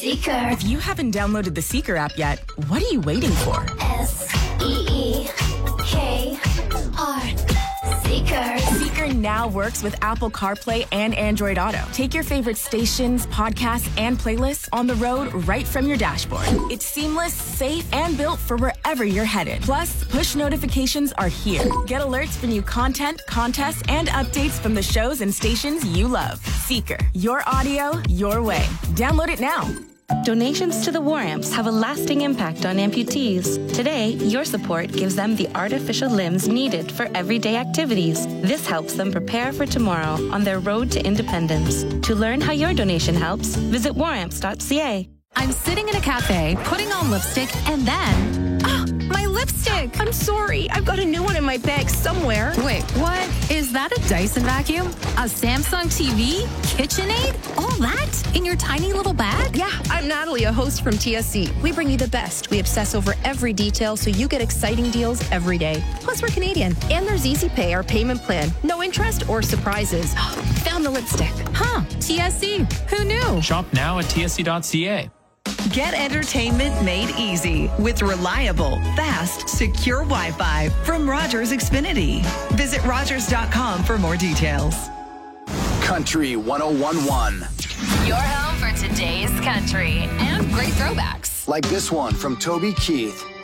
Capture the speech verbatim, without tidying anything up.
Seeker. If you haven't downloaded the Seeker app yet, what are you waiting for? S E E K R. Seeker. Seeker now works with Apple CarPlay and Android Auto. Take your favorite stations, podcasts, and playlists on the road right from your dashboard. It's seamless, safe, and built for wherever you're headed. Plus, push notifications are here. Get alerts for new content, contests, and updates from the shows and stations you love. Seeker. Your audio, your way. Download it now. Donations to the War Amps have a lasting impact on amputees. Today, your support gives them the artificial limbs needed for everyday activities. This helps them prepare for tomorrow on their road to independence. To learn how your donation helps, visit war amps dot c a. I'm sitting in a cafe, putting on lipstick, and then... Oh, my lipstick! I'm sorry. I've got a new one in my bag somewhere. Wait, what? Is that a Dyson vacuum? A Samsung T V? KitchenAid? All that? In your tiny little bag? Yeah, I'm Natalie, a host from T S C. We bring you the best. We obsess over every detail so you get exciting deals every day. Plus, we're Canadian. And there's Easy Pay, our payment plan. No interest or surprises. Found the lipstick. Huh, T S C. Who knew? Shop now at T S C dot C A. Get entertainment made easy with reliable, fast, secure Wi-Fi from Rogers Xfinity. Visit Rogers dot com for more details. Country one oh one point one. Your home for today's country and great throwbacks. Like this one from Toby Keith.